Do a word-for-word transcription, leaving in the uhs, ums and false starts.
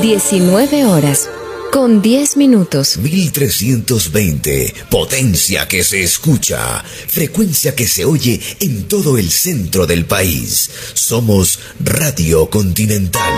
diecinueve horas, con diez minutos. mil trescientos veinte, potencia que se escucha, frecuencia que se oye en todo el centro del país. Somos Radio Continental.